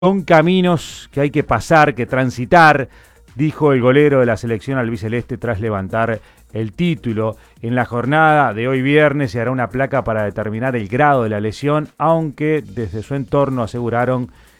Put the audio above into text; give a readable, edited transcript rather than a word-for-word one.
Son caminos que hay que pasar, que transitar, dijo el golero de la selección albiceleste tras levantar el título. En la jornada de hoy viernes se hará una placa para determinar el grado de la lesión, aunque desde su entorno aseguraron